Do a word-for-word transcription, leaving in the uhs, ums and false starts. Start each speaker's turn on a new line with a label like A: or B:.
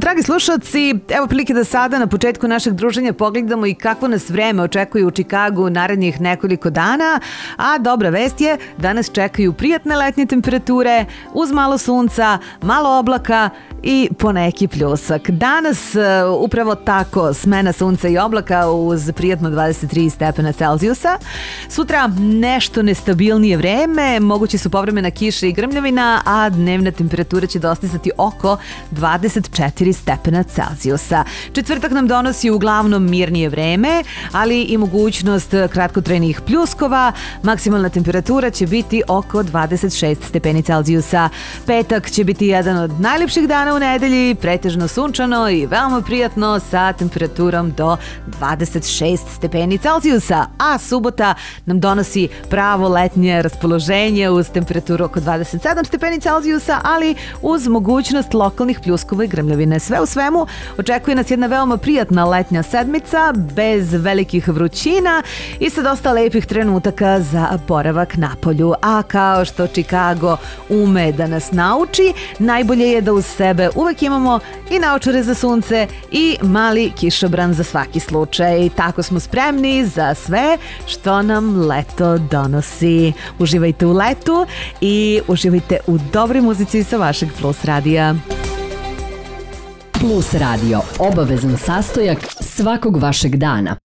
A: Dragi slušalci, evo prilike da sada na početku našeg druženja pogledamo i kako nas vreme očekuje u Čikagu narednih nekoliko dana, a dobra vest je da nas čekaju prijatne letnje temperature uz malo sunca, malo oblaka i poneki pljusak. Danas upravo tako smena sunca i oblaka uz prijatno dvadeset tri stepena Celzijusa. Sutra nešto nestabilnije vreme, moguće su povremena kiša i grmljavina, a dnevna temperatura će dostizati oko dvadeset četiri stepena Celzijusa. Četvrtak nam donosi uglavnom mirnije vreme, ali i mogućnost kratkotrajnih pljuskova. Maksimalna temperatura će biti oko dvadeset šest stepeni Celzijusa. Petak će biti jedan od najljepših dana u nedelji, pretežno sunčano i veoma prijatno sa temperaturom do dvadeset šest stepeni Celzijusa, a subota nam donosi pravo letnje raspoloženje uz temperaturu oko dvadeset sedam stepeni Celzijusa, ali uz mogućnost lokalnih pljuskova i grmljavine. Sve u svemu očekuje nas jedna veoma prijatna letnja sedmica bez velikih vrućina i sa dosta lepih trenutaka za boravak na polju. A kao što Čikago ume da nas nauči, najbolje je da uz sebe uvek imamo i naočare za sunce i mali kišobran za svaki slučaj. Tako smo spremni za sve što nam leto donosi. Uživajte u letu i uživajte u dobroj muzici sa vašeg Plus radija.
B: Plus radio, obavezan sastojak svakog vašeg dana.